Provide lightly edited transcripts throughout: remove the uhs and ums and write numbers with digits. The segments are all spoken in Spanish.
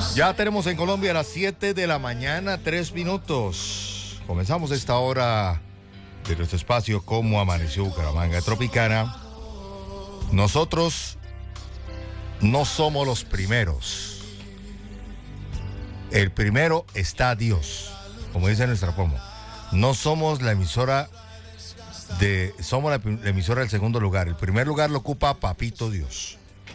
Ya tenemos en Colombia a las 7 de la mañana, 3 minutos. Comenzamos esta hora de nuestro espacio Cómo Amaneció Bucaramanga Tropicana. Nosotros no somos los primeros. El primero está Dios, como dice nuestra promo. No somos la emisora somos la emisora del segundo lugar. El primer lugar lo ocupa Papito Dios.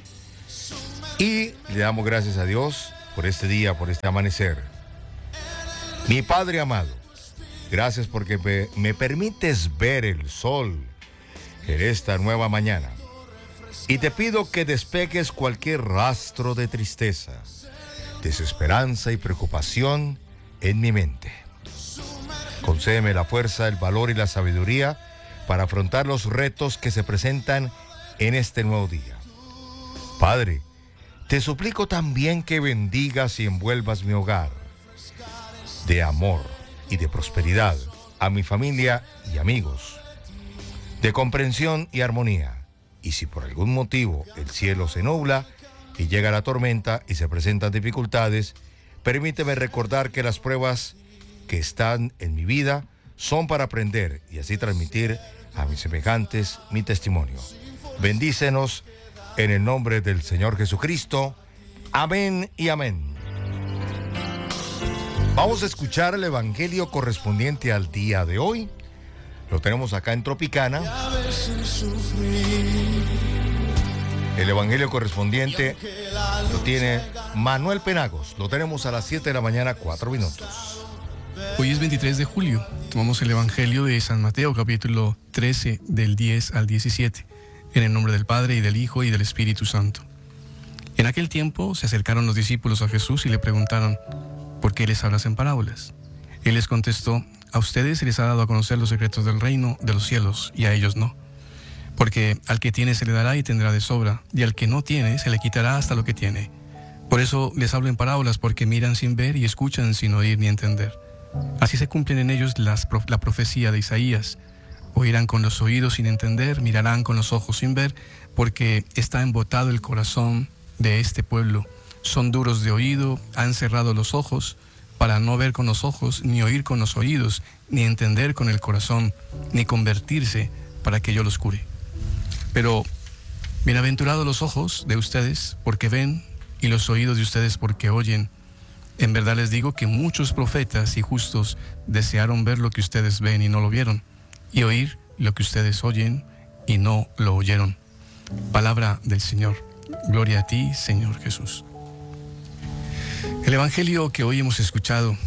Y le damos gracias a Dios por este día, por este amanecer. Mi Padre amado, gracias porque me permites ver el sol en esta nueva mañana. Y te pido que despejes cualquier rastro de tristeza, desesperanza y preocupación en mi mente. Concédeme la fuerza, el valor y la sabiduría para afrontar los retos que se presentan en este nuevo día. Padre, te suplico también que bendigas y envuelvas mi hogar de amor y de prosperidad, a mi familia y amigos, de comprensión y armonía. Y si por algún motivo el cielo se nubla y llega la tormenta y se presentan dificultades, permíteme recordar que las pruebas que están en mi vida son para aprender y así transmitir a mis semejantes mi testimonio. Bendícenos en el nombre del Señor Jesucristo. Amén y amén. Vamos a escuchar el evangelio correspondiente al día de hoy. Lo tenemos acá en Tropicana. El evangelio correspondiente lo tiene Manuel Penagos. Lo tenemos a las 7 de la mañana, 4 minutos. Hoy es 23 de julio. Tomamos el evangelio de San Mateo, capítulo 13, del 10 al 17. En el nombre del Padre, y del Hijo, y del Espíritu Santo. En aquel tiempo se acercaron los discípulos a Jesús y le preguntaron: ¿por qué les hablas en parábolas? Él les contestó: a ustedes se les ha dado a conocer los secretos del reino de los cielos, y a ellos no. Porque al que tiene se le dará y tendrá de sobra, y al que no tiene se le quitará hasta lo que tiene. Por eso les hablo en parábolas, porque miran sin ver y escuchan sin oír ni entender. Así se cumplen en ellos la profecía de Isaías. Oirán con los oídos sin entender, mirarán con los ojos sin ver, porque está embotado el corazón de este pueblo. Son duros de oído, han cerrado los ojos, para no ver con los ojos, ni oír con los oídos, ni entender con el corazón, ni convertirse, para que yo los cure. Pero bienaventurados los ojos de ustedes, porque ven, y los oídos de ustedes, porque oyen. En verdad les digo que muchos profetas y justos desearon ver lo que ustedes ven y no lo vieron, y oír lo que ustedes oyen y no lo oyeron. Palabra del Señor. Gloria a ti, Señor Jesús. El evangelio que hoy hemos escuchado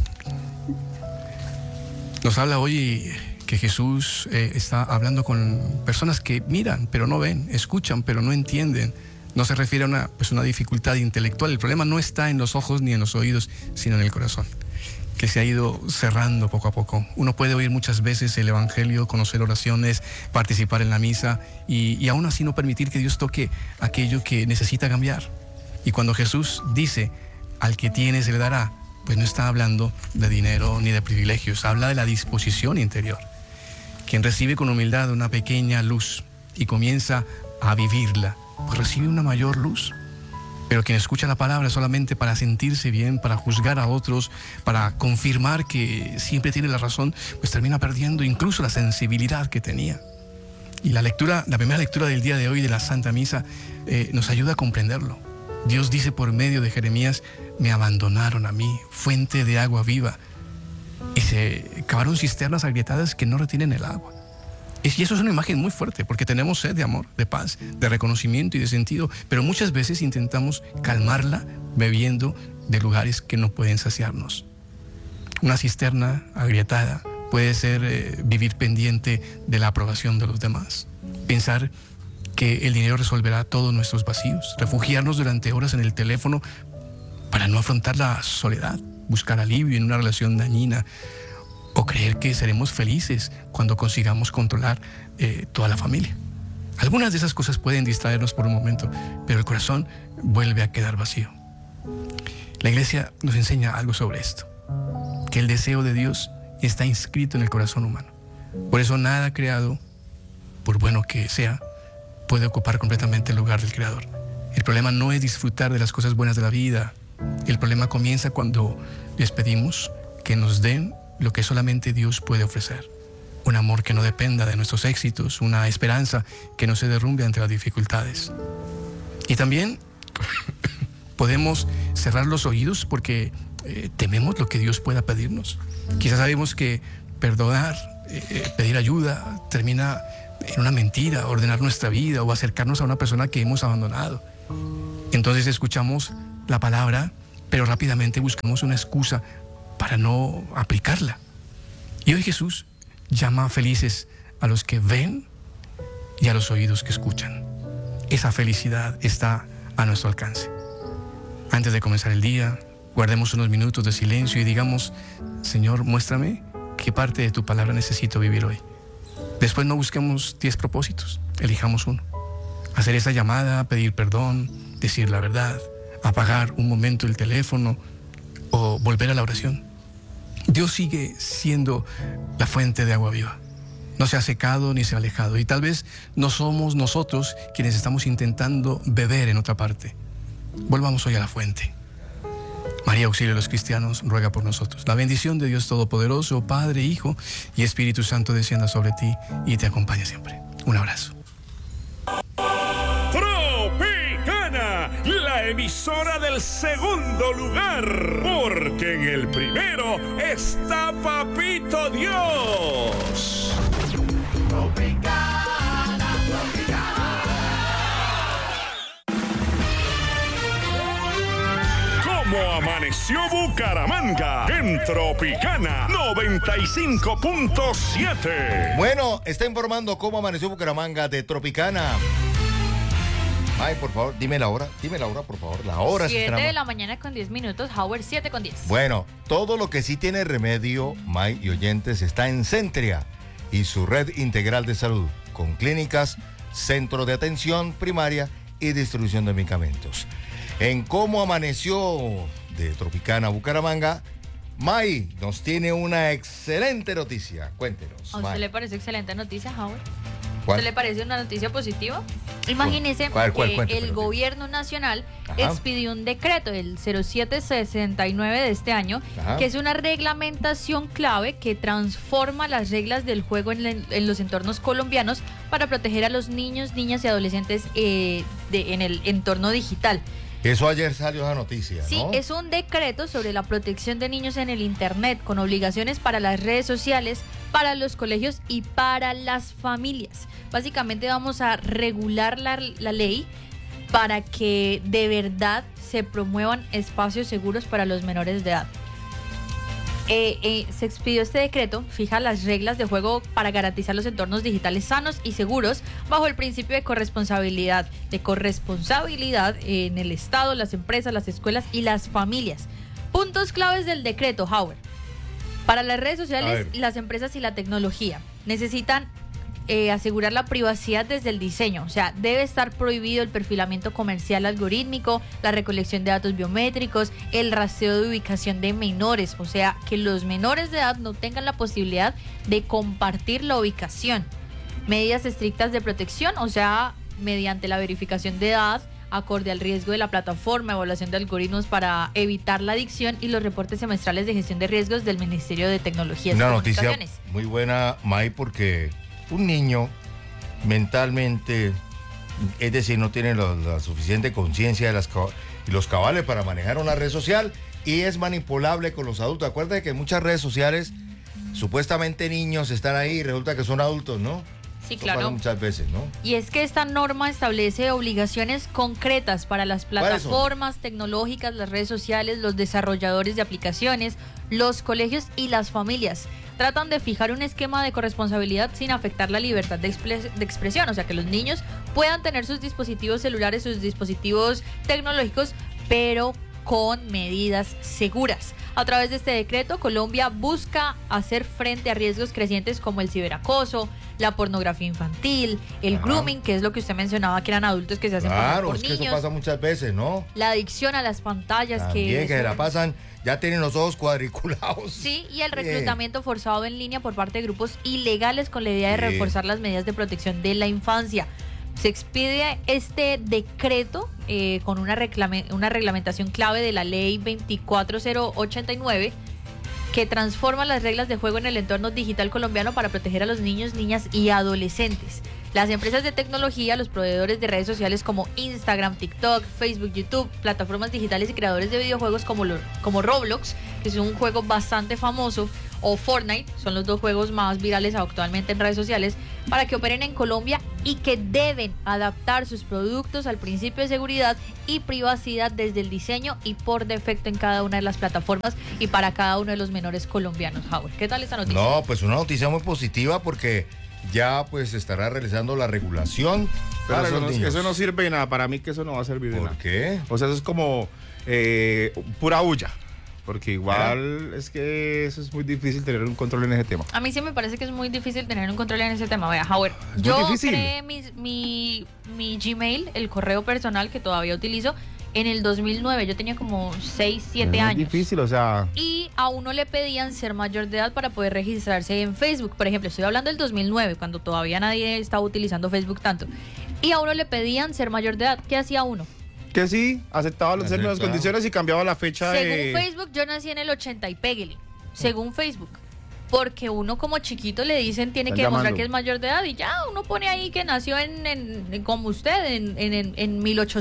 nos habla hoy que Jesús está hablando con personas que miran pero no ven, escuchan pero no entienden. No se refiere a una dificultad intelectual. El problema no está en los ojos ni en los oídos, sino en el corazón, que se ha ido cerrando poco a poco. Uno puede oír muchas veces el evangelio, conocer oraciones, participar en la misa y aún así no permitir que Dios toque aquello que necesita cambiar. Y cuando Jesús dice: al que tiene se le dará, pues no está hablando de dinero ni de privilegios, habla de la disposición interior. Quien recibe con humildad una pequeña luz y comienza a vivirla, pues recibe una mayor luz. Pero quien escucha la palabra solamente para sentirse bien, para juzgar a otros, para confirmar que siempre tiene la razón, pues termina perdiendo incluso la sensibilidad que tenía. Y la primera lectura del día de hoy de la Santa Misa nos ayuda a comprenderlo. Dios dice por medio de Jeremías: me abandonaron a mí, fuente de agua viva, y se cavaron cisternas agrietadas que no retienen el agua. Y eso es una imagen muy fuerte, porque tenemos sed de amor, de paz, de reconocimiento y de sentido, pero muchas veces intentamos calmarla bebiendo de lugares que no pueden saciarnos. Una cisterna agrietada puede ser vivir pendiente de la aprobación de los demás, pensar que el dinero resolverá todos nuestros vacíos, refugiarnos durante horas en el teléfono para no afrontar la soledad, buscar alivio en una relación dañina, o creer que seremos felices cuando consigamos controlar toda la familia. Algunas de esas cosas pueden distraernos por un momento, pero el corazón vuelve a quedar vacío. La Iglesia nos enseña algo sobre esto, que el deseo de Dios está inscrito en el corazón humano. Por eso nada creado, por bueno que sea, puede ocupar completamente el lugar del Creador. El problema no es disfrutar de las cosas buenas de la vida, El problema comienza cuando les pedimos que nos den lo que solamente Dios puede ofrecer. Un amor que no dependa de nuestros éxitos, una esperanza que no se derrumbe ante las dificultades. Y también podemos cerrar los oídos porque tememos lo que Dios pueda pedirnos. Quizás sabemos que perdonar, pedir ayuda, termina en una mentira, ordenar nuestra vida o acercarnos a una persona que hemos abandonado. Entonces escuchamos la palabra, pero rápidamente buscamos una excusa para no aplicarla. Y hoy Jesús llama felices a los que ven y a los oídos que escuchan. Esa felicidad está a nuestro alcance. Antes de comenzar el día, guardemos unos minutos de silencio y digamos: Señor, muéstrame qué parte de tu palabra necesito vivir hoy. Después no busquemos 10 propósitos, elijamos uno. Hacer esa llamada, pedir perdón, decir la verdad, apagar un momento el teléfono o volver a la oración. Dios sigue siendo la fuente de agua viva. No se ha secado ni se ha alejado. Y tal vez no somos nosotros quienes estamos intentando beber en otra parte. Volvamos hoy a la fuente. María, auxilio de los cristianos, ruega por nosotros. La bendición de Dios Todopoderoso, Padre, Hijo y Espíritu Santo descienda sobre ti y te acompañe siempre. Un abrazo. Tropicana, la emisora del segundo lugar, porque en el primero está Papito Dios. Tropicana, Tropicana. Como amaneció Bucaramanga en Tropicana 95.7. Bueno, está informando cómo amaneció Bucaramanga de Tropicana. Ay, por favor, dime la hora, por favor. La hora 7 de la mañana con 10 minutos, Howard 7 con 10. Bueno, todo lo que sí tiene remedio, May y oyentes, está en Centria y su red integral de salud, con clínicas, centro de atención primaria y distribución de medicamentos. En cómo amaneció de Tropicana Bucaramanga, May nos tiene una excelente noticia. Cuéntenos. ¿A usted le parece excelente noticia, Howard? ¿Cuál? ¿Usted le parece una noticia positiva? Imagínese ¿Cuál? que el gobierno nacional expidió un decreto, el 0769 de este año, que es una reglamentación clave que transforma las reglas del juego en los entornos colombianos para proteger a los niños, niñas y adolescentes en el entorno digital. Eso ayer salió esa noticia, ¿no? Sí, es un decreto sobre la protección de niños en el Internet, con obligaciones para las redes sociales, para los colegios y para las familias. Básicamente vamos a regular la ley para que de verdad se promuevan espacios seguros para los menores de edad. Se expidió este decreto, fija las reglas de juego para garantizar los entornos digitales sanos y seguros bajo el principio de corresponsabilidad en el Estado, las empresas, las escuelas y las familias. Puntos claves del decreto, Howard. Para las redes sociales, las empresas y la tecnología necesitan asegurar la privacidad desde el diseño. O sea, debe estar prohibido el perfilamiento comercial algorítmico, la recolección de datos biométricos, el rastreo de ubicación de menores. O sea, que los menores de edad no tengan la posibilidad de compartir la ubicación. Medidas estrictas de protección, o sea, mediante la verificación de edad, acorde al riesgo de la plataforma, evaluación de algoritmos para evitar la adicción y los reportes semestrales de gestión de riesgos del Ministerio de Tecnologías y Comunicaciones. Noticia muy buena, May, porque un niño mentalmente, es decir, no tiene la suficiente conciencia de los cabales para manejar una red social y es manipulable con los adultos. Acuérdate que en muchas redes sociales supuestamente niños están ahí y resulta que son adultos, ¿no? Sí, claro. Muchas veces, ¿no? Y es que esta norma establece obligaciones concretas para las plataformas tecnológicas, las redes sociales, los desarrolladores de aplicaciones, los colegios y las familias. Tratan de fijar un esquema de corresponsabilidad sin afectar la libertad de expresión, o sea, que los niños puedan tener sus dispositivos celulares, sus dispositivos tecnológicos, pero con medidas seguras. A través de este decreto, Colombia busca hacer frente a riesgos crecientes como el ciberacoso, la pornografía infantil, el grooming, que es lo que usted mencionaba, que eran adultos que se hacen pasar por niños. Claro, es que eso pasa muchas veces, ¿no? La adicción a las pantallas. También, que se la pasan, ya tienen los ojos cuadriculados. Sí, y el reclutamiento forzado en línea por parte de grupos ilegales con la idea de reforzar las medidas de protección de la infancia. se expide este decreto con una reglamentación clave de la ley 24089 que transforma las reglas de juego en el entorno digital colombiano para proteger a los niños, niñas y adolescentes. Las empresas de tecnología, los proveedores de redes sociales como Instagram, TikTok, Facebook, YouTube, plataformas digitales y creadores de videojuegos como Roblox, que es un juego bastante famoso, o Fortnite, son los dos juegos más virales actualmente en redes sociales, para que operen en Colombia y que deben adaptar sus productos al principio de seguridad y privacidad desde el diseño y por defecto en cada una de las plataformas y para cada uno de los menores colombianos. Howard, ¿qué tal esta noticia? No, pues una noticia muy positiva porque ya pues se estará realizando la regulación Pero para los niños. eso no sirve de nada. Para mí que eso no va a servir de nada. ¿Por qué? O sea, eso es como pura bulla. Porque igual es que eso es muy difícil tener un control en ese tema. A mí sí me parece que es muy difícil tener un control en ese tema. Vea, Howard, yo creé mi Gmail, el correo personal que todavía utilizo, en el 2009. Yo tenía como 6, 7 años. Es difícil, o sea... Y a uno le pedían ser mayor de edad para poder registrarse en Facebook. Por ejemplo, estoy hablando del 2009, cuando todavía nadie estaba utilizando Facebook tanto. Y a uno le pedían ser mayor de edad. ¿Qué hacía uno? Que sí, aceptaba los términos y condiciones y cambiaba la fecha Según Facebook, yo nací en el 80 y péguele. Según Facebook. Porque uno como chiquito le dicen tiene que demostrar que es mayor de edad y ya uno pone ahí que nació como usted en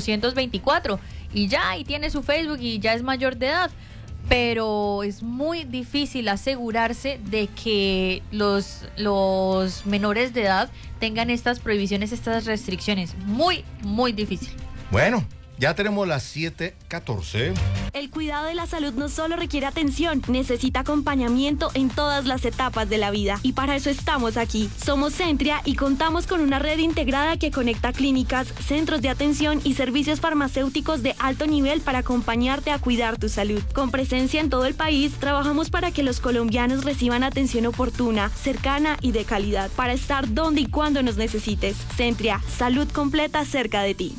1824 y ya ahí tiene su Facebook y ya es mayor de edad. Pero es muy difícil asegurarse de que los menores de edad tengan estas prohibiciones, estas restricciones. Muy, muy difícil. Bueno, ya tenemos las 7:14. El cuidado de la salud no solo requiere atención, necesita acompañamiento en todas las etapas de la vida. Y para eso estamos aquí. Somos Centria y contamos con una red integrada que conecta clínicas, centros de atención y servicios farmacéuticos de alto nivel para acompañarte a cuidar tu salud. Con presencia en todo el país, trabajamos para que los colombianos reciban atención oportuna, cercana y de calidad, para estar donde y cuando nos necesites. Centria, salud completa cerca de ti.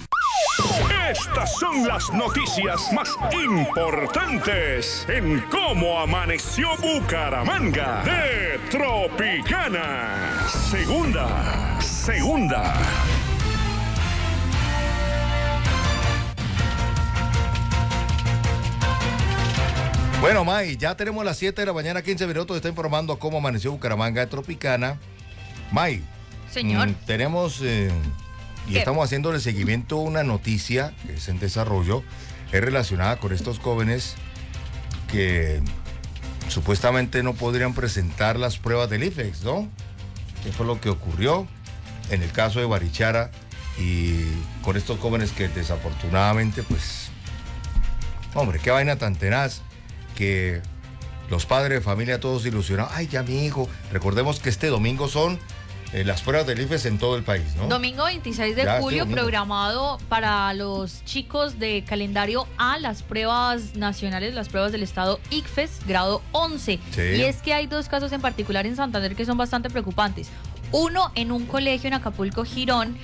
Estas son las noticias más importantes en Cómo Amaneció Bucaramanga de Tropicana. Segunda. Bueno, May, ya tenemos las 7 de la mañana, 15 minutos. Está informando Cómo Amaneció Bucaramanga de Tropicana. May, señor, tenemos... Y ¿qué? Estamos haciéndole seguimiento a una noticia que es en desarrollo, es relacionada con estos jóvenes que supuestamente no podrían presentar las pruebas del IFEX, ¿no? ¿Qué fue lo que ocurrió en el caso de Barichara y con estos jóvenes que desafortunadamente, pues, hombre, qué vaina tan tenaz que los padres de familia todos ilusionados, ay, ya mi hijo, recordemos que este domingo son las pruebas del IFES en todo el país, ¿no? Domingo 26 de julio, programado para los chicos de calendario A, las pruebas nacionales, las pruebas del estado ICFES, grado 11. Sí. Y es que hay dos casos en particular en Santander que son bastante preocupantes. Uno, en un colegio en Acapulco, Girón,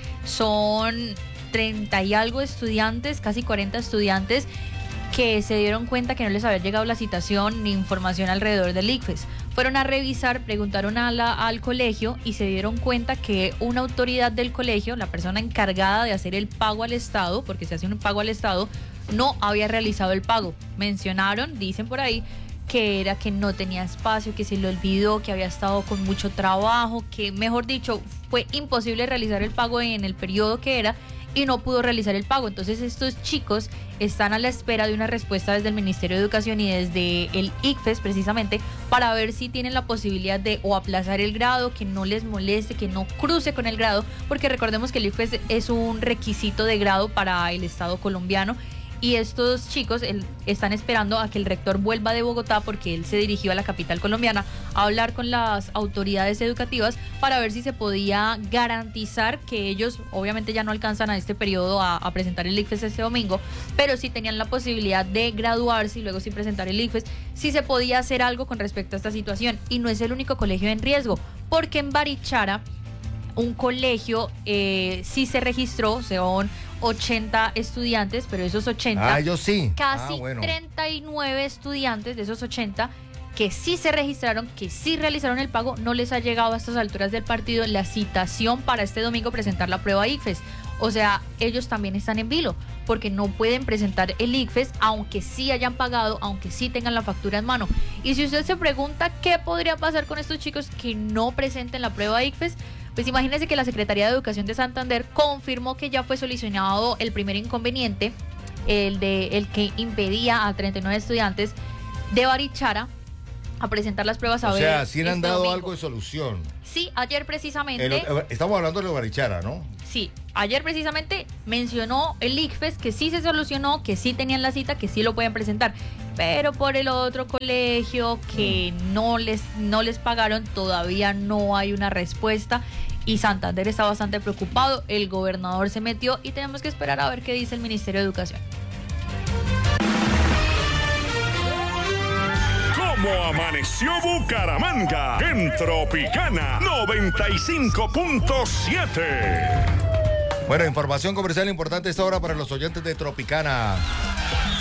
son 30 y algo estudiantes, casi 40 estudiantes, que se dieron cuenta que no les había llegado la citación ni información alrededor del ICFES. Fueron a revisar, preguntaron al colegio y se dieron cuenta que una autoridad del colegio, la persona encargada de hacer el pago al Estado, porque se hace un pago al Estado, no había realizado el pago. Mencionaron, dicen por ahí, que era que no tenía espacio, que se le olvidó, que había estado con mucho trabajo, que mejor dicho, fue imposible realizar el pago en el periodo que era y no pudo realizar el pago. Entonces estos chicos están a la espera de una respuesta desde el Ministerio de Educación y desde el ICFES precisamente para ver si tienen la posibilidad de o aplazar el grado, que no les moleste, que no cruce con el grado, porque recordemos que el ICFES es un requisito de grado para el Estado colombiano. Y estos chicos están esperando a que el rector vuelva de Bogotá, porque él se dirigió a la capital colombiana a hablar con las autoridades educativas para ver si se podía garantizar que ellos, obviamente ya no alcanzan a este periodo a presentar el ICFES este domingo, pero sí tenían la posibilidad de graduarse y luego sí presentar el ICFES, si se podía hacer algo con respecto a esta situación. Y no es el único colegio en riesgo, porque en Barichara un colegio sí se registró, son 80 estudiantes, pero esos 80, ellos sí. Casi Bueno. 39 estudiantes de esos 80 que sí se registraron, que sí realizaron el pago, no les ha llegado a estas alturas del partido la citación para este domingo presentar la prueba ICFES. O sea, ellos también están en vilo porque no pueden presentar el ICFES aunque sí hayan pagado, aunque sí tengan la factura en mano. Y si usted se pregunta qué podría pasar con estos chicos que no presenten la prueba ICFES, pues imagínese que la Secretaría de Educación de Santander confirmó que ya fue solucionado el primer inconveniente, el que impedía a 39 estudiantes de Barichara a presentar las pruebas a ver. O sea, sí le han dado domingo. algo de solución. Sí, ayer precisamente. Estamos hablando de lo de Barichara, ¿no? Sí, ayer precisamente mencionó el ICFES que sí se solucionó, que sí tenían la cita, que sí lo pueden presentar. Pero por el otro colegio que no les pagaron, todavía no hay una respuesta. Y Santander está bastante preocupado. El gobernador se metió y tenemos que esperar a ver qué dice el Ministerio de Educación. ¿Cómo amaneció Bucaramanga? En Tropicana 95.7. Bueno, información comercial importante esta hora para los oyentes de Tropicana.